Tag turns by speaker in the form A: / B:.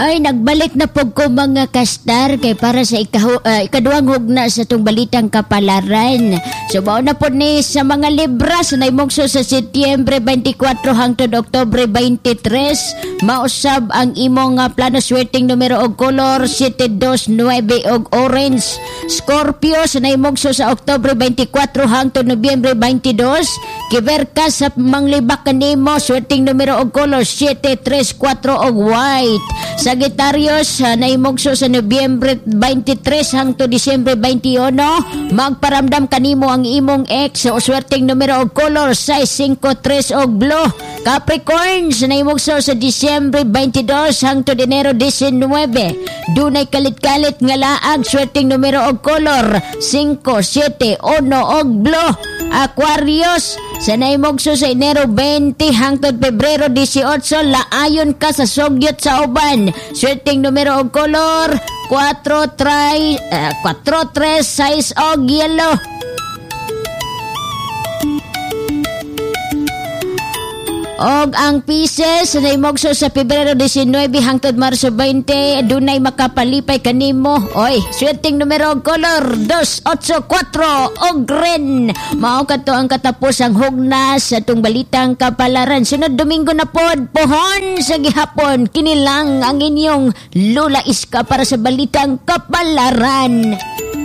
A: Ay, nagbalik na po ko mga kastar kay para sa ikaduhang hugna sa itong balitang kapalaran. Subaw na po ni sa mga libras na imugso sa Setyembre 24 hangtod Oktubre 23. Mausab ang imong plano swerteng numero og kolor 729 og orange. Scorpio sa naimugso sa Oktubre 24 hangtod Nobyembre 22. Kiberka sa manglibak kanimo swerteng numero og kolor 734 og white. Sagittarius na imugso sa Nobyembre 23 hangtod Disyembre 21, magparamdam kanimo ang imong ex o swerteng numero og color size 53 og blue. Capricorns na imugso sa Disyembre 22 hangtod Enero 19, dunay kalit-kalit nga laag swerteng numero og color 5, 7, 1 og blue. Aquarius sa naimugso sa Enero 20 hangtod Pebrero 18, laayon ka sa sugyot sa uban. Swerteng numero og color 4, 3, size og yellow. Og ang Pisces na imugso sa Pebrero 19 hangtod Marso 20, dunay makapalipay kanimo. Oy, swerteng numero og color 284 og green. Mao kadto ang katapos ang hugna sa tung balitang kapalaran. Sunod Domingo na pod, pohon sa gihapon. Kini lang ang inyong Lola Iska para sa balitang kapalaran.